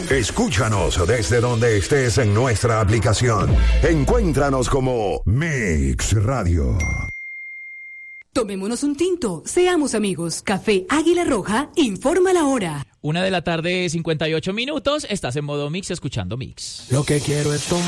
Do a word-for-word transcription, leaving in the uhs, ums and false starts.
Escúchanos desde donde estés en nuestra aplicación. Encuéntranos como Mix Radio. Tomémonos un tinto, seamos amigos. Café Águila Roja informa la hora. Una de la tarde, cincuenta y ocho minutos. Estás en modo Mix, escuchando Mix. Lo que quiero es tomar.